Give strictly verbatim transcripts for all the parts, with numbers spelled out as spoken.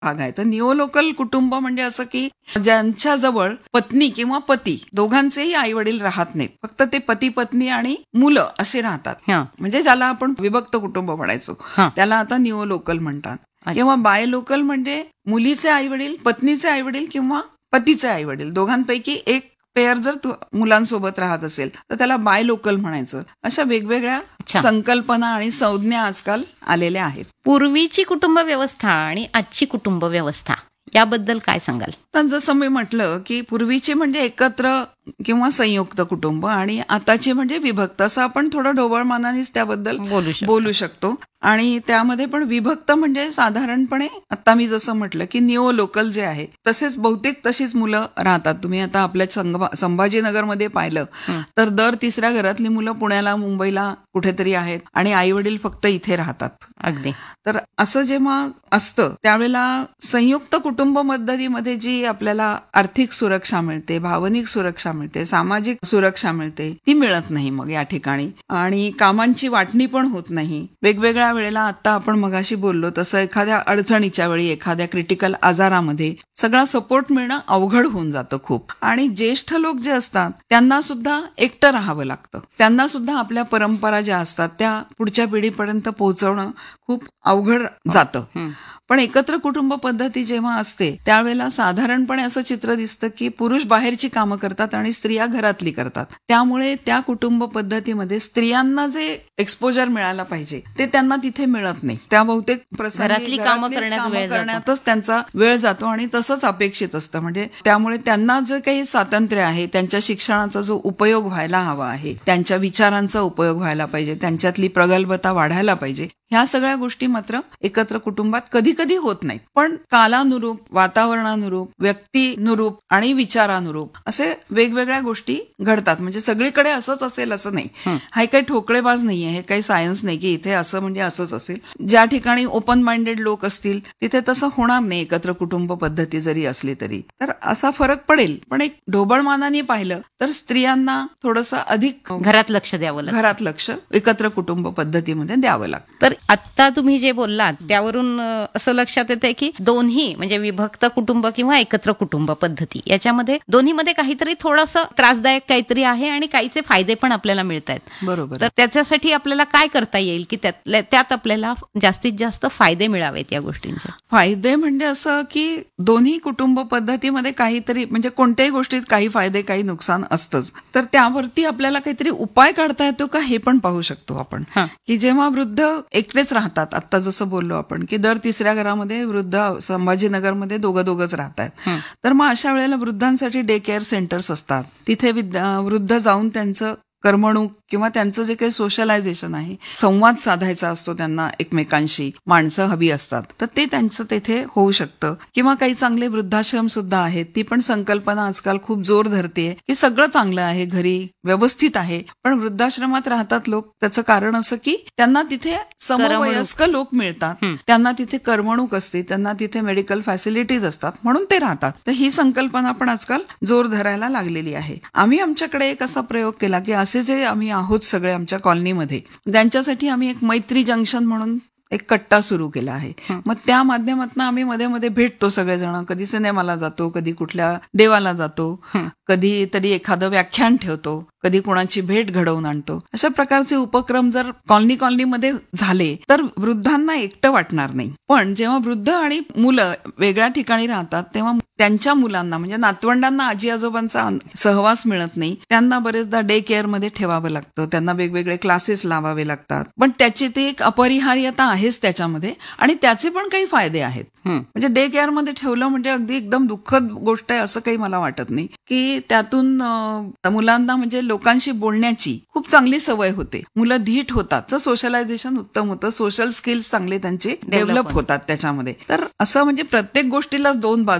भाग आहे. तर निओलोकल कुटुंब म्हणजे असं की ज्यांच्या जवळ पत्नी किंवा पती दोघांचेही आई वडील राहत नाहीत, फक्त ते पती पत्नी आणि मुलं असे राहतात. हा. म्हणजे ज्याला आपण विभक्त कुटुंब म्हणायचो हा. त्याला आता निओलोकल म्हणतात. अच्छा. किंवा बाय लोकल म्हणजे मुलीचे आई वडील, पत्नीचे आई वडील किंवा पतीचे आई वडील दोघांपैकी एक पेअर जर तु- मुलांसोबत राहत असेल तर त्याला बाय लोकल म्हणायचं. अशा वेगवेगळ्या अच्छा. संकल्पना आणि संज्ञा आजकाल आलेल्या आहेत. पूर्वीची कुटुंब व्यवस्था आणि आजची कुटुंब व्यवस्था याबद्दल काय सांगाल? तर जसं मी म्हटलं की पूर्वीची म्हणजे एकत्र किंवा संयुक्त कुटुंब आणि आताची म्हणजे विभक्त, असं आपण थोडं ढोबळमानानेच त्याबद्दल बोलू शकतो. बोलू शकतो. आणि त्यामध्ये पण विभक्त म्हणजे साधारणपणे आता मी जसं म्हटलं की निओ लोकल जे आहे तसेच बहुतेक तशीच मुलं राहतात. तुम्ही आता आपल्या संग- संभाजीनगरमध्ये पाहिलं तर दर तिसऱ्या घरातली मुलं पुण्याला मुंबईला कुठेतरी आहेत आणि आई वडील फक्त इथे राहतात. अगदी. तर असं जेव्हा असतं त्यावेळेला संयुक्त कुटुंब पद्धतीमध्ये जी आपल्याला आर्थिक सुरक्षा मिळते, भावनिक सुरक्षा मिळते, सामाजिक सुरक्षा मिळते ती मिळत नाही मग या ठिकाणी. आणि कामांची वाटणी पण होत नाही. वेगवेगळ्या वेळेला आता आपण मगाशी बोललो तसं एखाद्या अडचणीच्या वेळी, एखाद्या क्रिटिकल आजारामध्ये सगळा सपोर्ट मिळणं अवघड होऊन जातं खूप. आणि ज्येष्ठ लोक जे असतात त्यांना सुद्धा एकटं राहावं लागतं. त्यांना सुद्धा आपल्या परंपरा ज्या असतात त्या पुढच्या पिढीपर्यंत पोहोचवणं खूप अवघड जातं. पण एकत्र कुटुंब पद्धती जेव्हा असते त्यावेळेला साधारणपणे असं चित्र दिसतं की पुरुष बाहेरची कामं करतात आणि स्त्रिया घरातली करतात. त्यामुळे त्या कुटुंब पद्धतीमध्ये स्त्रियांना जे एक्सपोजर मिळायला पाहिजे ते त्यांना तिथे मिळत नाही. त्या बहुतेक प्रसंगी घरातली कामं घरातलीच करण्यात कामं वेळ जातो. करण्यातच त्यांचा वेळ जातो आणि तसंच अपेक्षित असतं. म्हणजे त्यामुळे त्यांना जे काही स्वातंत्र्य आहे, त्यांच्या शिक्षणाचा जो उपयोग व्हायला हवा आहे, त्यांच्या विचारांचा उपयोग व्हायला पाहिजे, त्यांच्यातली प्रगल्भता वाढायला पाहिजे, ह्या सगळ्या गोष्टी मात्र एकत्र कुटुंबात कधी कधी होत नाहीत. पण कालानुरूप, वातावरणानुरूप, व्यक्तीनुरूप आणि विचारानुरूप असे वेगवेगळ्या गोष्टी घडतात. म्हणजे सगळीकडे असंच असेल असं नाही. हा काही ठोकळेबाज नाहीये, हे काही सायन्स नाही की इथे असं म्हणजे असंच असेल. ज्या ठिकाणी ओपन माइंडेड लोक असतील तिथे तसं होणार नाही एकत्र कुटुंब पद्धती जरी असली तरी. तर असा फरक पडेल. पण एक ढोबळमानाने पाहिलं तर स्त्रियांना थोडंसं अधिक घरात लक्ष द्यावं लागतं. घरात लक्ष एकत्र कुटुंब पद्धतीमध्ये द्यावं लागतं. तर आता तुम्ही जे बोललात त्यावरून अ, असं लक्षात येतंय की दोन्ही म्हणजे विभक्त कुटुंब किंवा एकत्र कुटुंब पद्धती याच्यामध्ये दोन्हीमध्ये काहीतरी थोडंसं त्रासदायक काहीतरी आहे आणि काहीचे फायदे पण आपल्याला मिळत आहेत. बरोबर. तर त्याच्यासाठी आपल्याला काय करता येईल की त्यातल्या- त्यात आपल्याला जास्तीत जास्त फायदे मिळावेत या गोष्टींचे? फायदे म्हणजे असं की दोन्ही कुटुंब पद्धतीमध्ये काहीतरी म्हणजे कोणत्याही गोष्टीत काही फायदे काही नुकसान असतंच. तर त्यावरती आपल्याला काहीतरी उपाय काढता येतो का हे पण पाहू शकतो आपण. हा. की जेव्हा वृद्ध एकटेच राहतात, आता जसं बोललो आपण की दर तिसऱ्या घरामध्ये वृद्ध संभाजीनगरमध्ये दोघं दोघंच राहतात. तर मग अशा वेळेला वृद्धांसाठी डे केअर सेंटर्स असतात. तिथे विद्या- वृद्ध जाऊन त्यांचं करमणूक किंवा त्यांचं जे काही सोशलायझेशन आहे, संवाद साधायचा असतो त्यांना एकमेकांशी, माणसं हवी असतात, तर ते त्यांचं तेथे होऊ शकतं. किंवा काही चांगले वृद्धाश्रम सुद्धा आहेत. ती पण संकल्पना आजकाल खूप जोर धरतेय की सगळं चांगलं आहे, घरी व्यवस्थित आहे, पण वृद्धाश्रमात राहतात लोक त्याचं कारण असं की त्यांना तिथे समवयस्क लोक मिळतात, त्यांना तिथे करमणूक असते, त्यांना तिथे मेडिकल फॅसिलिटीज असतात, म्हणून ते राहतात. तर ही संकल्पना पण आजकाल जोर धरायला लागलेली आहे. आम्ही आमच्याकडे एक असा प्रयोग केला की असे जे आम्ही आहोत सगळे आमच्या कॉलनीमध्ये, त्यांच्यासाठी आम्ही एक मैत्री जंक्शन म्हणून एक कट्टा सुरू केला आहे. मग त्या माध्यमातून आम्ही मध्ये मध्ये भेटतो सगळेजण. कधी सिनेमाला जातो, कधी कुठल्या देवाला जातो, कधी तरी एखादं व्याख्यान ठेवतो, कधी कोणाची भेट घडवून आणतो. अशा प्रकारचे उपक्रम जर कॉलनी कॉलनीमध्ये झाले तर वृद्धांना एकटं वाटणार नाही. पण जेव्हा वृद्ध आणि मुलं वेगळ्या ठिकाणी राहतात तेव्हा त्यांच्या मुलांना म्हणजे नातवंडांना आजी आजोबांचा सहवास मिळत नाही. त्यांना बरेचदा डे केअर मध्ये ठेवावं लागतं, त्यांना वेगवेगळे क्लासेस लावावे लागतात. पण त्याची ती एक अपरिहार्यता आहेच त्याच्यामध्ये आणि त्याचे पण काही फायदे आहेत. म्हणजे डे केअर मध्ये ठेवलं म्हणजे अगदी एकदम दुःखद गोष्ट आहे असं काही मला वाटत नाही. की त्यातून मुलांना म्हणजे लोकांशी बोलण्याची खूप चांगली सवय होते, मुलं धीट होतात, सोशलायझेशन उत्तम होतं, सोशल स्किल्स चांगले त्यांचे डेव्हलप होतात त्याच्यामध्ये. तर असं म्हणजे प्रत्येक गोष्टीला दोन बाजू असतात.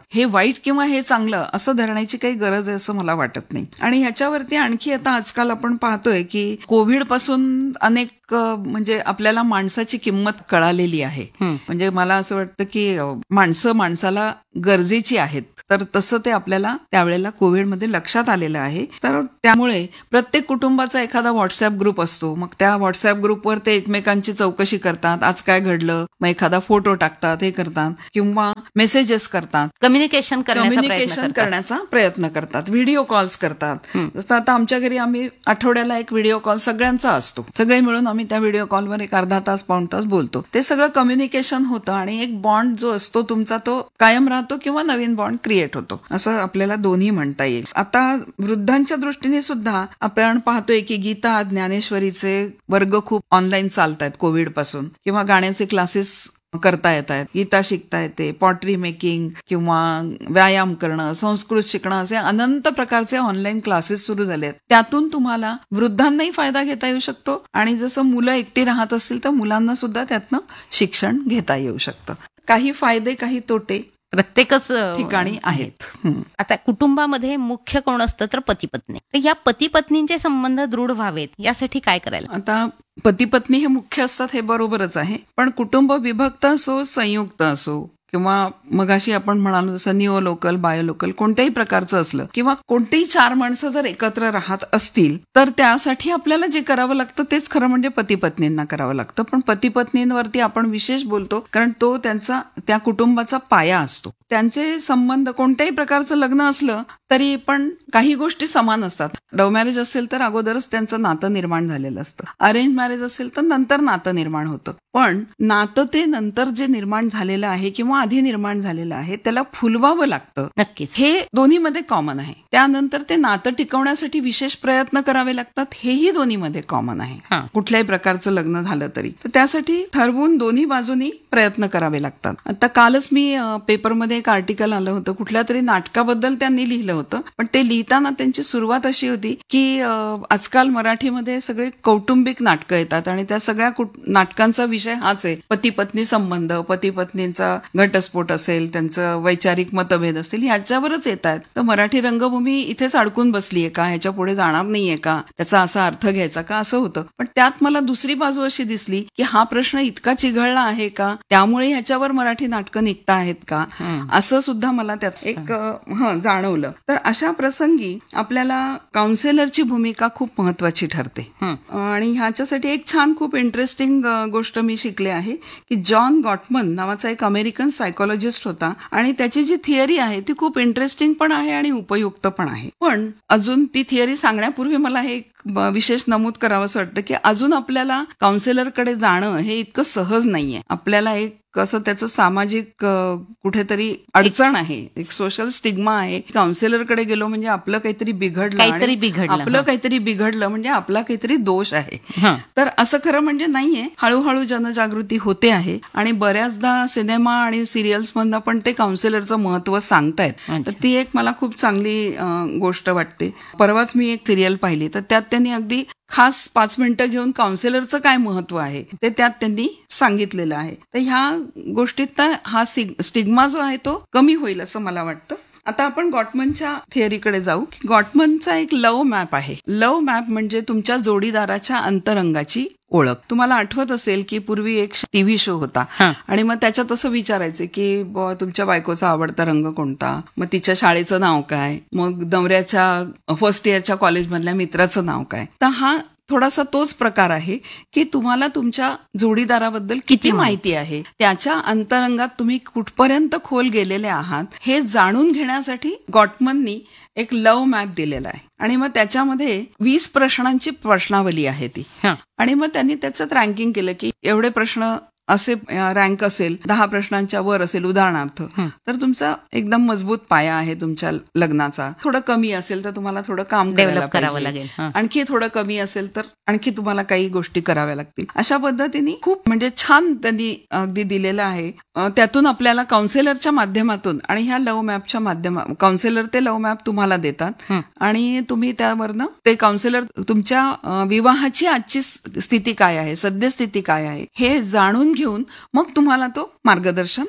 हे वाईट किंवा हे चांगलं असं धरण्याची काही गरज आहे असं मला वाटत नाही. आणि ह्याच्यावरती आणखी आता आजकाल आपण पाहतोय की कोविड पासून अनेक म्हणजे आपल्याला माणसाची किंमत कळालेली आहे. म्हणजे मला असं वाटतं की माणसं माणसाला गरजेची आहेत, तर तसं ते आपल्याला त्यावेळेला कोविडमध्ये लक्षात आलेलं आहे. तर त्यामुळे प्रत्येक कुटुंबाचा एखादा व्हॉट्सअप ग्रुप असतो, मग त्या व्हॉट्सअप ग्रुपवर ते एकमेकांची चौकशी करतात, आज काय घडलं, मग एखादा फोटो टाकतात, हे करतात किंवा मेसेजेस करतात, कम्युनिकेशन कम्युनिकेशन करण्याचा प्रयत्न करतात, व्हिडिओ कॉल्स करतात. जसं आता आमच्या घरी आम्ही आठवड्याला एक व्हिडिओ कॉल सगळ्यांचा असतो, सगळे मिळून आम्ही त्या व्हिडिओ कॉलवर एक अर्धा तास पाऊण तास बोलतो. ते सगळं कम्युनिकेशन होतं आणि एक बॉन्ड जो असतो तुमचा तो कायम राहतो किंवा नवीन बॉन्ड क्रिएट होतो, असं आपल्याला दोन्ही म्हणता येईल. आता वृद्धांच्या दृष्टीने सुद्धा आपण पाहतोय की गीता ज्ञानेश्वरीचे वर्ग खूप ऑनलाईन चालत आहेत कोविड पासून, किंवा गाण्याचे क्लासेस करता येत आहेत, गीता शिकता येते, पॉटरी मेकिंग किंवा व्यायाम करणं, संस्कृत शिकणं, असे अनंत प्रकारचे ऑनलाईन क्लासेस सुरू झाले आहेत. त्यातून तुम्हाला वृद्धांनाही फायदा घेता येऊ शकतो आणि जसं मुलं एकटी राहत असतील तर मुलांना सुद्धा त्यातनं शिक्षण घेता येऊ शकतं. काही फायदे काही तोटे प्रत्येकच ठिकाणी आहेत. आता कुटुंबामध्ये मुख्य कोण असतं तर पती पत्नी. तर या पती पत्नींचे संबंध दृढ व्हावेत यासाठी काय करायला? आता पती पत्नी हे मुख्य असतात हे बरोबरच आहे, पण कुटुंब विभक्त असो, संयुक्त असो, किंवा मगाशी आपण म्हणालो जसं निओ लोकल, बायो लोकल, कोणत्याही प्रकारचं असलं किंवा कोणतेही चार माणसं जर एकत्र राहत असतील तर त्यासाठी आपल्याला जे करावं लागतं तेच खरं म्हणजे पती पत्नींना करावं लागतं. पण पती पत्नींवरती आपण विशेष बोलतो कारण तो त्यांचा त्या कुटुंबाचा पाया असतो. त्यांचे संबंध कोणत्याही प्रकारचं लग्न असलं तरी पण काही गोष्टी समान असतात. लव्ह मॅरेज असेल तर अगोदरच त्यांचं नातं निर्माण झालेलं असतं, अरेंज मॅरेज असेल तर नंतर नातं निर्माण होतं. पण नातं ते नंतर जे निर्माण झालेलं आहे किंवा आधी निर्माण झालेलं आहे त्याला फुलवावं लागतं. नक्कीच हे दोन्हीमध्ये कॉमन आहे. त्यानंतर ते नातं टिकवण्यासाठी विशेष प्रयत्न करावे लागतात, हेही दोन्हीमध्ये कॉमन आहे. कुठल्याही प्रकारचं लग्न झालं तरी तर त्यासाठी ठरवून दोन्ही बाजूनी प्रयत्न करावे लागतात. आता कालच मी पेपरमध्ये एक आर्टिकल आलं होतं, कुठल्या तरी नाटकाबद्दल त्यांनी लिहिलं होतं, पण ते लिहिताना त्यांची सुरुवात अशी होती की आजकाल मराठीमध्ये सगळे कौटुंबिक नाटकं येतात आणि त्या सगळ्या नाटकांचा विषय हाच आहे, पती पत्नी संबंध, पती पत्नींचा घटस्फोट असेल, त्यांचं वैचारिक मतभेद असतील, ह्याच्यावरच येत आहेत. तर मराठी रंगभूमी इथेच अडकून बसलीये का, ह्याच्या पुढे जाणार नाहीये का, त्याचा असा अर्थ घ्यायचा का, असं होतं. पण त्यात मला दुसरी बाजू अशी दिसली की हा प्रश्न इतका चिघळला आहे का, त्यामुळे ह्याच्यावर मराठी नाटकं निघता आहेत का, असं सुद्धा मला त्यात एक हं जाणवलं. तर अशा प्रसंगी आपल्याला काउन्सिलरची भूमिका खूप महत्वाची ठरते. आणि ह्याच्यासाठी एक छान खूप इंटरेस्टिंग गोष्ट मी शिकले आहे की जॉन गॉटमन नावाचा एक अमेरिकन सायकोलॉजिस्ट होता आणि त्याची जी थिअरी आहे ती खूप इंटरेस्टिंग पण आहे आणि उपयुक्त पण आहे. पण अजून ती थिअरी सांगण्यापूर्वी मला हे विशेष नमूद करावं असं वाटतं की अजून आपल्याला काउन्सिलरकडे जाणं हे इतकं सहज नाहीये. आपल्याला एक कसं त्याचं सामाजिक कुठेतरी अडचण आहे, एक सोशल स्टिग्मा आहे. काउन्सिलरकडे गेलो म्हणजे आपलं काहीतरी बिघडलं, काहीतरी बिघडलं आपलं काहीतरी बिघडलं म्हणजे आपला काहीतरी दोष आहे. तर असं खरं म्हणजे नाहीये. हळूहळू जनजागृती होते आहे आणि बऱ्याचदा सिनेमा आणि सिरियल्स मधनं पण ते काउन्सिलरचं महत्व सांगतायत. तर ती एक मला खूप चांगली गोष्ट वाटते. परवाच मी एक सिरियल पाहिली तर त्यात त्यांनी अगदी खास पाच मिनिटं घेऊन काउन्सिलरचं काय महत्व आहे ते त्यात त्यांनी सांगितलेलं आहे. तर ह्या गोष्टीत हा स्टिग्मा जो आहे तो कमी होईल असं मला वाटतं. आता आपण गॉटमनच्या थिअरीकडे जाऊ. गॉटमनचा एक लव्ह मॅप आहे. लव्ह मॅप म्हणजे तुमच्या जोडीदाराच्या अंतरंगाची ओळख. तुम्हाला आठवत असेल की पूर्वी एक टीव्ही शो होता आणि मग त्याच्यात असं विचारायचे की तुमच्या बायकोचा आवडता रंग कोणता, मग तिच्या शाळेचं नाव काय, मग नवऱ्याच्या फर्स्ट इयरच्या कॉलेजमधल्या मित्राचं नाव काय. तर हा थोडासा तोच प्रकार आहे की तुम्हाला तुमच्या जोडीदाराबद्दल किती माहिती आहे, त्याच्या अंतरंगात तुम्ही कुठपर्यंत खोल गेलेले आहात हे जाणून घेण्यासाठी गॉटमननी एक लव्ह मॅप दिलेला आहे. आणि मग त्याच्यामध्ये वीस प्रश्नांची प्रश्नावली आहे ती. आणि मग त्यांनी त्याच्यात रँकिंग केलं की एवढे प्रश्न असे रँक असेल, दहा प्रश्नांच्या वर असेल उदाहरणार्थ, तर तुमचा एकदम मजबूत पाया आहे तुमच्या लग्नाचा. थोडं कमी असेल तर तुम्हाला थोडं काम करावं लागेल, आणखी थोडं कमी असेल तर आणखी तुम्हाला काही गोष्टी कराव्या लागतील. अशा पद्धतीने खूप म्हणजे छान त्यांनी अगदी दिलेलं आहे. त्यातून आपल्याला काउन्सिलरच्या माध्यमातून आणि ह्या लव्ह मॅपच्या माध्यमातून, काउन्सिलर ते लव्ह मॅप तुम्हाला देतात आणि तुम्ही त्यावरनं ते काउन्सिलर तुमच्या विवाहाची आजची स्थिती काय आहे, सद्यस्थिती काय आहे हे जाणून घेऊन मग तुम्हाला तो मार्गदर्शन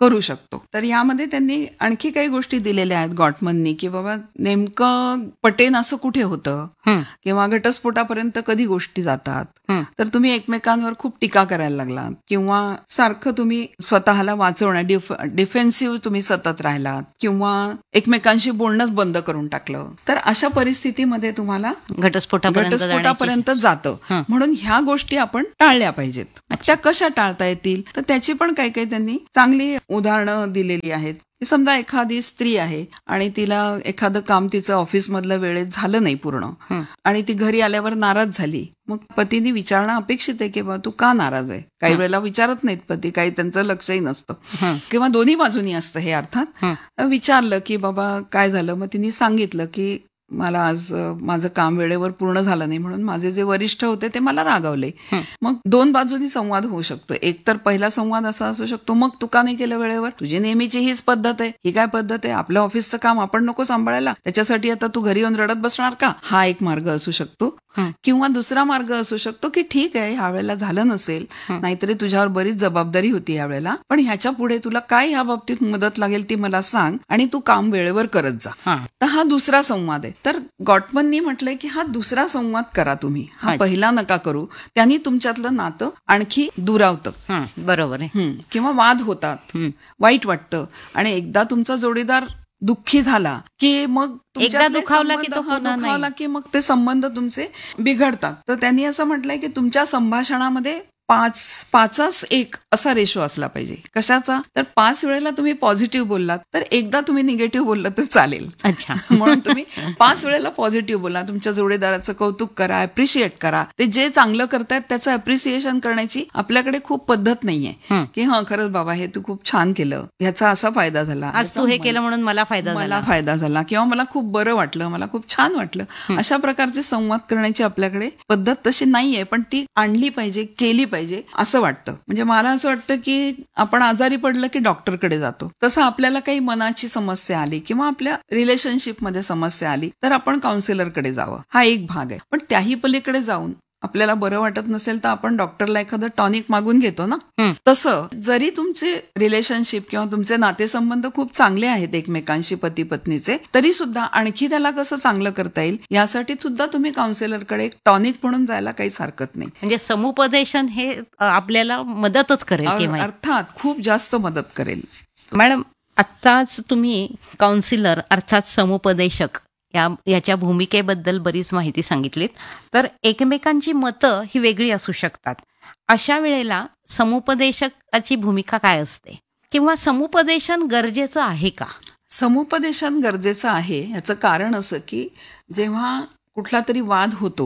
करू शकतो. तर यामध्ये त्यांनी आणखी काही गोष्टी दिलेल्या आहेत गॉटमननी, की बाबा नेमकं पटेन असं कुठे होतं किंवा घटस्फोटापर्यंत कधी गोष्टी जातात. तर तुम्ही एकमेकांवर खूप टीका करायला लागला किंवा सारखं तुम्ही स्वतःला वाचवण्या डिफ डिफेन्सिव्ह तुम्ही सतत राहिलात किंवा एकमेकांशी बोलणंच बंद करून टाकलं, तर अशा परिस्थितीमध्ये तुम्हाला घटस्फोटापर्यंत घटस्फोटापर्यंत जातं. म्हणून ह्या गोष्टी आपण टाळल्या पाहिजेत. त्या कशा टाळता येतील, तर त्याची पण काही काही त्यांनी चांगली उदाहरणं दिलेली आहेत. समजा एखादी स्त्री आहे आणि तिला एखादं काम तिचं ऑफिसमधलं वेळेत झालं नाही पूर्ण आणि ती घरी आल्यावर नाराज झाली. मग पतीने विचारणं अपेक्षित आहे की बा तू का नाराज आहे. काही वेळेला विचारत नाहीत पती, काही त्यांचं लक्षही नसतं किंवा दोन्ही बाजूनी असतं हे. अर्थात विचारलं की बाबा काय झालं, मग तिने सांगितलं की मला आज माझं काम वेळेवर पूर्ण झालं नाही म्हणून माझे जे वरिष्ठ होते ते मला रागावले. मग दोन बाजूनी संवाद होऊ शकतो. एक तर पहिला संवाद असा असू शकतो, मग तू का नाही केलं वेळेवर, तुझी नेहमीची हीच पद्धत आहे, ही काय पद्धत आहे, आपलं ऑफिसचं काम आपण नको सांभाळायला, त्याच्यासाठी आता तू घरी येऊन रडत बसणार का. हा एक मार्ग असू शकतो. किंवा दुसरा मार्ग असू शकतो की ठीक आहे ह्या वेळेला झालं नसेल, नाहीतरी तुझ्यावर बरीच जबाबदारी होती या वेळेला, पण ह्याच्या पुढे तुला काय ह्या बाबतीत मदत लागेल ती मला सांग आणि तू काम वेळेवर करत जा. तर हा दुसरा संवाद आहे. तर गॉटमननी म्हटलंय की हा दुसरा संवाद करा तुम्ही, हा पहिला नका करू. त्यांनी तुमच्यातलं नातं आणखी दुरावतं. बरोबर आहे. किंवा वाद होतात, वाईट वाटतं आणि एकदा तुमचा जोडीदार दुःखी झाला की मग एकदा दुखावला की तो दुखावला की मग ते संबंध तुमचे बिघडतात. तर त्यांनी असं म्हटलंय की तुमच्या संभाषणामध्ये पाच पाचास एक असा रेशो असला पाहिजे. कशाचा, तर पाच वेळेला तुम्ही पॉझिटिव्ह बोललात तर एकदा तुम्ही निगेटिव्ह बोललात तर चालेल. अच्छा. म्हणून तुम्ही पाच वेळेला पॉझिटिव्ह बोला, तुमच्या जोडीदाराचं कौतुक करा, अप्रिशिएट करा. ते जे चांगलं करतायत त्याचं अप्रिसिएशन करण्याची आपल्याकडे खूप पद्धत नाहीये की हा खरंच बाबा हे तू खूप छान केलं, ह्याचा असा फायदा झाला, आज तू हे केलं म्हणून मला फायदा झाला, मला फायदा झाला किंवा मला खूप बरं वाटलं, मला खूप छान वाटलं. अशा प्रकारचे संवाद करण्याची आपल्याकडे पद्धत तशी नाहीये, पण ती आणली पाहिजे, केली पाहिजे असं वाटतं. म्हणजे मला असं वाटतं की आपण आजारी पडलं की डॉक्टरकडे जातो, तसं आपल्याला काही मनाची समस्या आली किंवा आपल्या रिलेशनशिपमध्ये समस्या आली तर आपण काउन्सिलरकडे जावं, हा एक भाग आहे. पण त्याही पलीकडे जाऊन आपल्याला बरं वाटत नसेल तर आपण डॉक्टरला एखादं टॉनिक मागून घेतो ना. तसं जरी तुमचे रिलेशनशिप किंवा तुमचे नातेसंबंध खूप चांगले आहेत एकमेकांशी पती पत्नीचे, तरी सुद्धा आणखी त्याला कसं चांगलं करता येईल यासाठी सुद्धा तुम्ही काउन्सिलरकडे एक टॉनिक म्हणून जायला काहीच हरकत नाही. म्हणजे समुपदेशन हे आपल्याला मदतच करेल, अर्थात खूप जास्त मदत करेल. मॅडम, आत्ताच तुम्ही काउन्सिलर अर्थात समुपदेशक या याच्या भूमिकेबद्दल बरीच माहिती सांगितलीत. तर एकमेकांची मतं ही वेगळी असू शकतात. अशा वेळेला समुपदेशकाची भूमिका काय असते किंवा समुपदेशन गरजेचं आहे का? समुपदेशन गरजेचं आहे याचं कारण असं की जेव्हा कुठला तरी वाद होतो,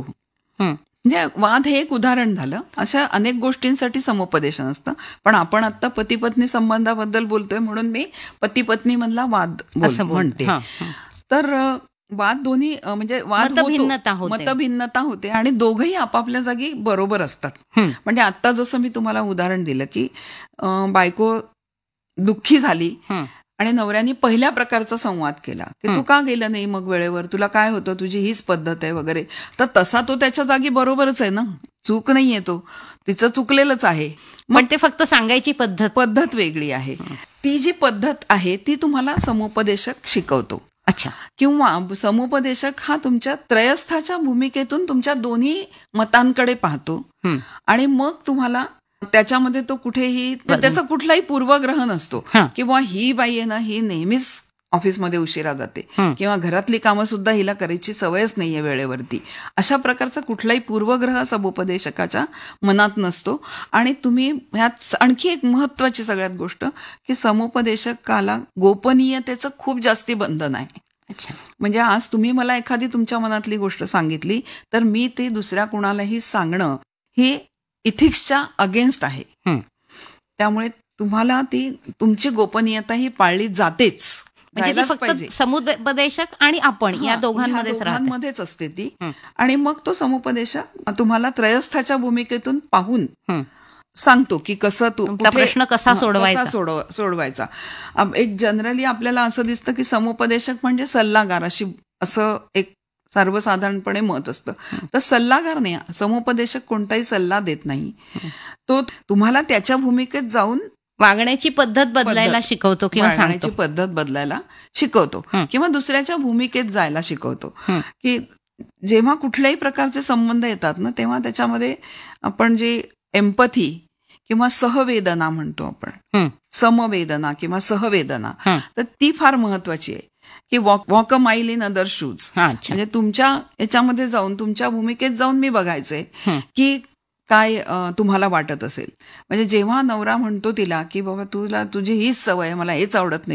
म्हणजे वाद हे एक उदाहरण झालं, अशा अनेक गोष्टींसाठी समुपदेशन असतं. पण आपण आता पती पत्नी संबंधाबद्दल बोलतोय म्हणून मी पती पत्नी मधला वाद म्हणते. तर वाद दोन्ही म्हणजे वाद मतभिन्नता होतो, मतभिन्नता होते आणि दोघंही आपापल्या जागी बरोबर असतात. म्हणजे आता जसं मी तुम्हाला उदाहरण दिलं की बायको दुःखी झाली आणि नवऱ्याने पहिल्या प्रकारचा संवाद केला की तू का गेला नाही मग वेळेवर, तुला काय होतं, तुझी हीच पद्धत आहे वगैरे. तर तसा तो त्याच्या जागी बरोबरच आहे ना, चूक नाहीये, तो तिचं चुकलेलंच आहे. पण ते फक्त सांगायची पद्धत पद्धत वेगळी आहे. ती जी पद्धत आहे ती तुम्हाला समुपदेशक शिकवतो. अच्छा. किंवा समुपदेशक हा तुमच्या त्रयस्थाच्या भूमिकेतून तुमच्या दोन्ही मतांकडे पाहतो आणि मग तुम्हाला त्याच्यामध्ये तो कुठेही त्याचा कुठलाही पूर्वग्रह नसतो किंवा ही बाई आहे ना ही नेहमीच ऑफिसमध्ये उशिरा जाते किंवा घरातली कामं सुद्धा हिला करायची सवयच नाहीये वेळेवरती. अशा प्रकारचा कुठलाही पूर्वग्रह समुपदेशकाच्या मनात नसतो. आणि तुम्ही ह्यात आणखी एक महत्वाची सगळ्यात गोष्ट की समुपदेशकाला गोपनीयतेचं खूप जास्ती बंधन आहे. अच्छा. म्हणजे आज तुम्ही मला एखादी तुमच्या मनातली गोष्ट सांगितली तर मी ती दुसऱ्या कुणालाही सांगणं हे इथिक्सच्या अगेन्स्ट आहे. त्यामुळे तुम्हाला ती तुमची गोपनीयता ही पाळली जातेच. म्हणजे फक्त समुपदेशक आणि आपण या दोघांमध्येच असते ती. आणि मग तो समुपदेशक तुम्हाला त्रयस्थाच्या भूमिकेतून पाहून सांगतो की कसं तू प्रश्न कसा सोडवायचा सोडवायचा एक जनरली आपल्याला असं दिसतं की समुपदेशक म्हणजे सल्लागार अशी असं एक सर्वसाधारणपणे मत असतं. तर सल्लागार नाही, समुपदेशक कोणताही सल्ला देत नाही. तो तुम्हाला त्याच्या भूमिकेत जाऊन वागण्याची पद्धत बदलायला पद्धत. शिकवतो किंवा वागण्याची सांगतो. पद्धत बदलायला शिकवतो हं. किंवा दुसऱ्याच्या भूमिकेत जायला शिकवतो. हं. की जेव्हा कुठल्याही प्रकारचे संबंध येतात ना तेव्हा त्याच्यामध्ये आपण जे एम्पथी किंवा सहवेदना म्हणतो आपण, हं. समवेदना किंवा सहवेदना, हं. तर ती फार महत्वाची आहे. की walk walk a mile in other shoes. हा, अच्छा. म्हणजे तुमच्या याच्यामध्ये जाऊन तुमच्या भूमिकेत जाऊन मी बघायचंय हं. की काय अं, तुम्हाला वाटत असेल. म्हणजे जेव्हा नवरा म्हणतो तिला की बाबा तुला तुझी हीच सवय आहे, मला हेच आवडत नाही